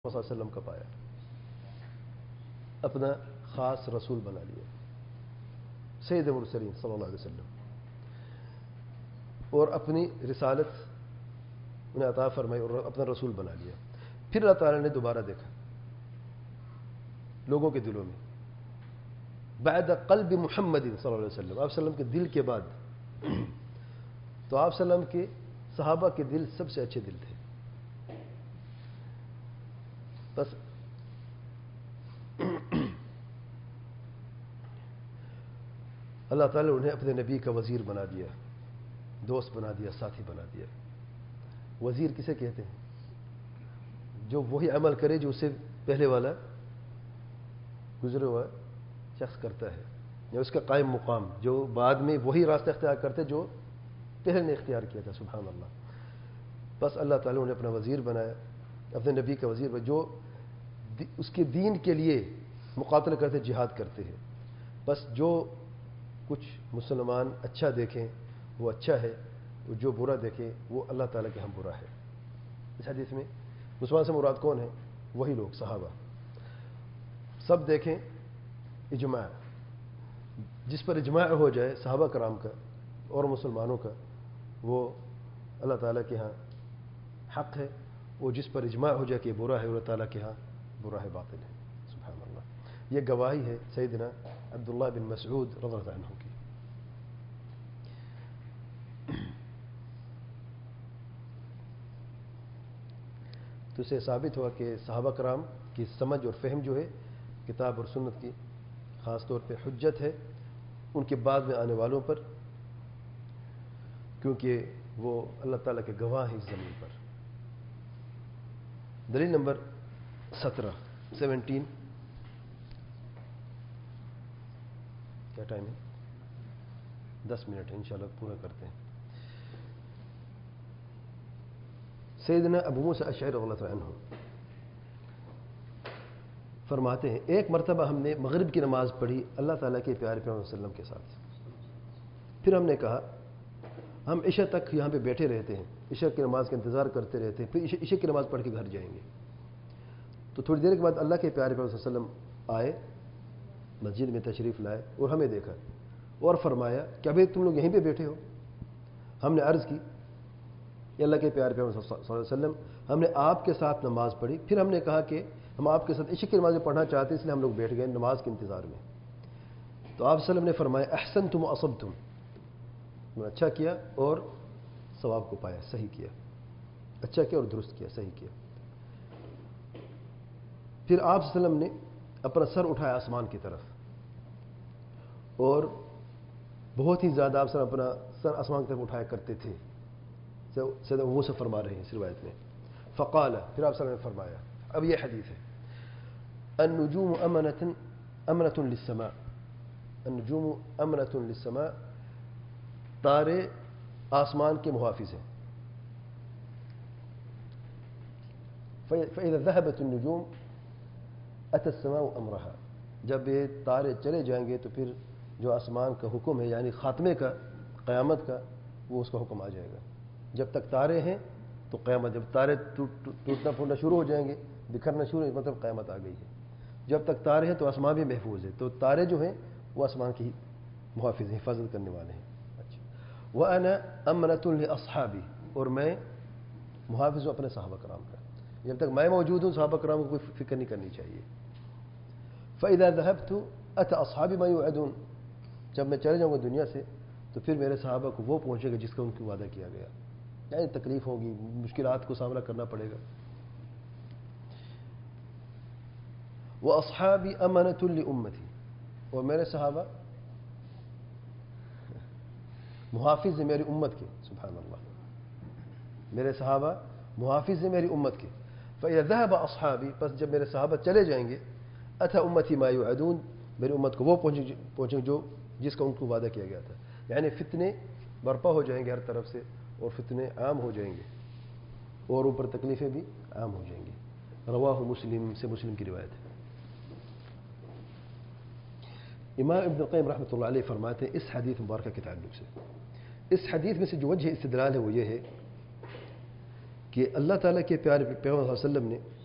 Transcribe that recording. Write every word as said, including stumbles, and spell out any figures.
صلی اللہ علیہ وسلم کا پایا، اپنا خاص رسول بنا لیا، سید مرسلین صلی اللہ علیہ وسلم، اور اپنی رسالت انہیں عطا فرمائی اور اپنا رسول بنا لیا۔ پھر اللہ تعالیٰ نے دوبارہ دیکھا لوگوں کے دلوں میں، بعد قلب محمد صلی اللہ علیہ وسلم، آپ وسلم کے دل کے بعد، تو آپ وسلم کے صحابہ کے دل سب سے اچھے دل تھے۔ بس اللہ تعالیٰ نے انہیں اپنے نبی کا وزیر بنا دیا، دوست بنا دیا، ساتھی بنا دیا۔ وزیر کسے کہتے ہیں؟ جو وہی عمل کرے جو اس سے پہلے والا گزرے ہوا شخص کرتا ہے، یا اس کا قائم مقام، جو بعد میں وہی راستہ اختیار کرتے جو پہلے نے اختیار کیا تھا۔ سبحان اللہ۔ بس اللہ تعالیٰ نے اپنا وزیر بنایا، اپنے نبی کا وزیر بنایا، جو اس کے دین کے لیے مقاتل کرتے، جہاد کرتے ہیں۔ بس جو کچھ مسلمان اچھا دیکھیں وہ اچھا ہے، وہ جو برا دیکھیں وہ اللہ تعالیٰ کے ہم برا ہے۔ اس حدیث میں مسلمان سے مراد کون ہے؟ وہی لوگ، صحابہ۔ سب دیکھیں اجماع، جس پر اجماع ہو جائے صحابہ کرام کا اور مسلمانوں کا، وہ اللہ تعالیٰ کے ہاں حق ہے، اور جس پر اجماع ہو جائے کہ برا ہے، اللہ تعالیٰ کے ہاں برا ہے، باطل ہے۔ سبحان اللہ۔ یہ گواہی ہے سیدنا عبداللہ بن مسعود رضی اللہ عنہ کی۔ تو اسے ثابت ہوا کہ صحابہ کرام کی سمجھ اور فہم جو ہے کتاب اور سنت کی، خاص طور پہ حجت ہے ان کے بعد میں آنے والوں پر، کیونکہ وہ اللہ تعالیٰ کے گواہ ہیں اس زمین پر۔ دلیل نمبر سترہ سیونٹین، کیا ٹائم ہے؟ دس منٹ ہے، انشاءاللہ پورا کرتے ہیں۔ سیدنا ابو موسیٰ اشعری رضی اللہ عنہ فرماتے ہیں، ایک مرتبہ ہم نے مغرب کی نماز پڑھی اللہ تعالیٰ کے پیارے پیغمبر صلی اللہ علیہ وسلم کے ساتھ۔ پھر ہم نے کہا ہم عشاء تک یہاں پہ بیٹھے رہتے ہیں، عشاء کی نماز کا انتظار کرتے رہتے ہیں، پھر عشاء کی نماز پڑھ کے گھر جائیں گے۔ تو تھوڑی دیر کے بعد اللہ کے پیارے پیغمبر صلی اللہ علیہ وسلم آئے، مسجد میں تشریف لائے اور ہمیں دیکھا اور فرمایا کہ ابھی تم لوگ یہیں پہ بیٹھے ہو؟ ہم نے عرض کی کہ اللہ کے پیارے پیغمبر صلی اللہ علیہ وسلم، ہم نے آپ کے ساتھ نماز پڑھی، پھر ہم نے کہا کہ ہم آپ کے ساتھ عشاء کی نماز پڑھنا چاہتے ہیں، اس لیے ہم لوگ بیٹھ گئے نماز کے انتظار میں۔ تو آپ صلی اللہ علیہ وسلم نے فرمایا احسنتم واصبتم، تم نے اچھا کیا اور ثواب کو پایا، صحیح کیا، اچھا کیا اور درست کیا، صحیح کیا۔ پھر آپ صلی اللہ علیہ وسلم نے اپنا سر اٹھایا آسمان کی طرف، اور بہت ہی زیادہ آپ صلی اللہ علیہ وسلم اپنا سر آسمان کی طرف اٹھایا کرتے تھے، سیدنا ابو موسیٰ فرما رہے ہیں اس روایت میں۔ فقال، پھر آپ صلی اللہ علیہ وسلم نے فرمایا، اب یہ حدیث ہے، النجوم امنۃ امنۃ للسماء، النجوم امنۃ للسماء، تارے آسمان کے محافظ ہیں۔ فإذا ذهبت النجوم أتى السماء أمرها، جب یہ تارے چلے جائیں گے تو پھر جو آسمان کا حکم ہے، یعنی خاتمے کا، قیامت کا، وہ اس کا حکم آ جائے گا۔ جب تک تارے ہیں تو قیامت، جب تارے ٹوٹنا پھوٹنا شروع ہو جائیں گے، بکھرنا شروع ہو، مطلب قیامت آ گئی ہے۔ جب تک تارے ہیں تو آسمان بھی محفوظ ہے، تو تارے جو ہیں وہ آسمان کی محافظ ہیں، حفاظت کرنے والے ہیں۔ اچھا، وَأَنَا أَمْنَةٌ لِأَصْحَابِي، اور میں محافظ ہوں اپنے صحابہ کرام کا، جب تک میں موجود ہوں صحابہ کرام کو کوئی فکر نہیں کرنی چاہیے۔ فَإِذَا ذَهَبْتُ أَتَى أَصْحَابِي مَا يُوعَدُونَ، جب میں چلے جاؤں گا دنیا سے تو پھر میرے صحابہ کو وہ پہنچے گا جس کا ان کو وعدہ کیا گیا، یعنی تکلیف ہوگی، مشکلات کو سامنا کرنا پڑے گا۔ وَأَصْحَابِي أَمَنَةٌ لِأُمَّتِي، اور میرے صحابہ محافظ ہیں میری امت کے۔ سبحان اللہ، میرے صحابہ محافظ ہیں میری امت کے۔ فَإِذَا ذَهَبَ أَصْحَابِي، پس جب میرے صحابہ چلے جائیں گے، أَتَى أُمَّتِي مَا يُوعَدُونَ، میری امت کو وہ پہنچیں جو جس کا ان کو وعدہ کیا گیا تھا، یعنی فتنے برپا ہو جائیں گے ہر طرف سے، اور فتنے عام ہو جائیں گے، اور اوپر تکلیفیں بھی عام ہو جائیں گی۔ رواہ مسلم، سے مسلم کی روایت ہے۔ امام ابن القیم رحمۃ اللہ علیہ فرماتے ہیں اس حدیث مبارکہ کے تعلق سے، اس حدیث میں سے جو وجہ استدلال ہے وہ یہ ہے کہ اللہ تعالیٰ کے پیارے پیغمبر صلی اللہ علیہ وسلم نے